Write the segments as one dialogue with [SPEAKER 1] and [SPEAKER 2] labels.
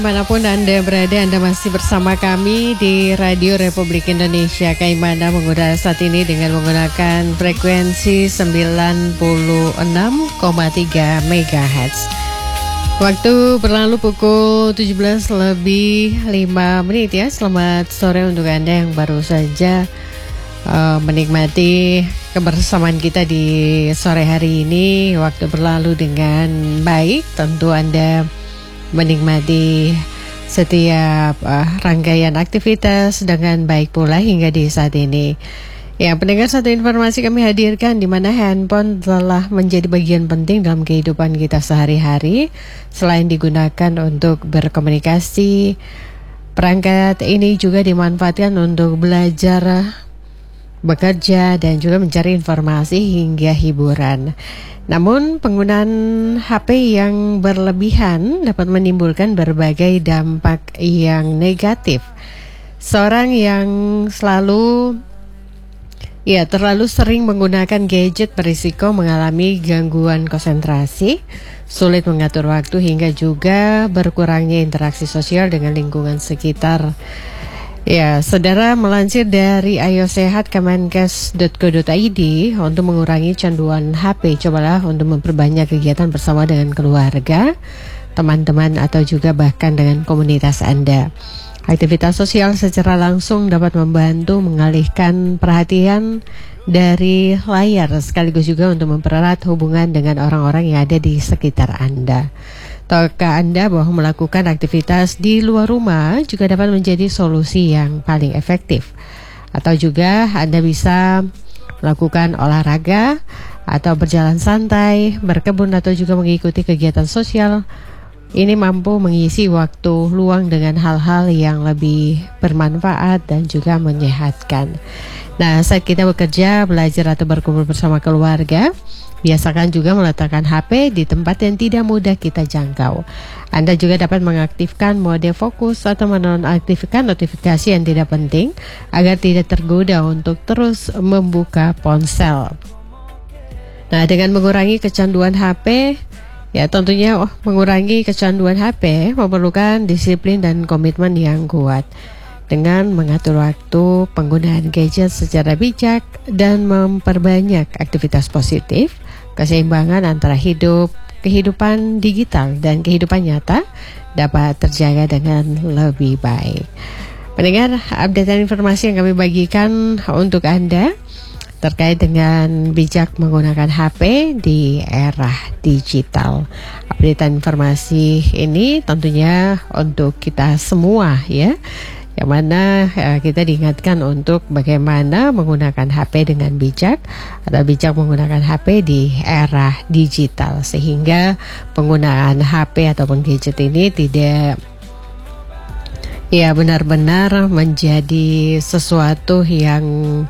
[SPEAKER 1] Manapun Anda berada, Anda masih bersama kami di Radio Republik Indonesia Kaimana menggunakan saat ini dengan menggunakan frekuensi 96,3 MHz. Waktu berlalu pukul 17:05 ya. Selamat sore untuk Anda yang baru saja menikmati kebersamaan kita di sore hari ini. Waktu berlalu dengan baik, tentu Anda menikmati setiap rangkaian aktivitas dengan baik pula hingga di saat ini. Ya, pendengar, satu informasi kami hadirkan di mana handphone telah menjadi bagian penting dalam kehidupan kita sehari-hari. Selain digunakan untuk berkomunikasi, perangkat ini juga dimanfaatkan untuk belajar, bekerja, dan juga mencari informasi hingga hiburan. Namun penggunaan HP yang berlebihan dapat menimbulkan berbagai dampak yang negatif. Seorang yang terlalu sering menggunakan gadget berisiko mengalami gangguan konsentrasi, sulit mengatur waktu, hingga juga berkurangnya interaksi sosial dengan lingkungan sekitar. Ya, saudara, melansir dari Ayo Sehat Kemenkes.co.id, untuk mengurangi canduan HP, cobalah untuk memperbanyak kegiatan bersama dengan keluarga, teman-teman, atau juga bahkan dengan komunitas Anda. Aktivitas sosial secara langsung dapat membantu mengalihkan perhatian dari layar, sekaligus juga untuk mempererat hubungan dengan orang-orang yang ada di sekitar Anda. Tahukah Anda bahwa melakukan aktivitas di luar rumah juga dapat menjadi solusi yang paling efektif? Atau juga Anda bisa melakukan olahraga atau berjalan santai, berkebun, atau juga mengikuti kegiatan sosial. Ini mampu mengisi waktu luang dengan hal-hal yang lebih bermanfaat dan juga menyehatkan. Nah, saat kita bekerja, belajar, atau berkumpul bersama keluarga, biasakan juga meletakkan HP di tempat yang tidak mudah kita jangkau. Anda juga dapat mengaktifkan mode fokus atau menonaktifkan notifikasi yang tidak penting agar tidak tergoda untuk terus membuka ponsel. Nah, dengan mengurangi kecanduan HP, ya tentunya mengurangi kecanduan HP memerlukan disiplin dan komitmen yang kuat. Dengan mengatur waktu penggunaan gadget secara bijak dan memperbanyak aktivitas positif, keseimbangan antara kehidupan digital dan kehidupan nyata dapat terjaga dengan lebih baik. Pendengar, update informasi yang kami bagikan untuk Anda terkait dengan bijak menggunakan HP di era digital. Update informasi ini tentunya untuk kita semua ya, yang mana kita diingatkan untuk bagaimana menggunakan HP dengan bijak atau bijak menggunakan HP di era digital, sehingga penggunaan HP ataupun gadget ini tidak benar-benar menjadi sesuatu yang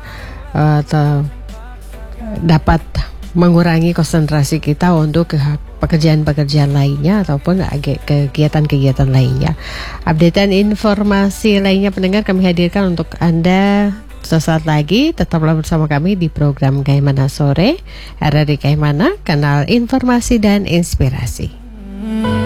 [SPEAKER 1] dapat mengurangi konsentrasi kita untuk pekerjaan-pekerjaan lainnya ataupun kegiatan-kegiatan lainnya. Updatean informasi lainnya, pendengar, kami hadirkan untuk Anda sesaat lagi. Tetaplah bersama kami di program Kaimana Sore, RRI Kaimana, kanal informasi dan inspirasi.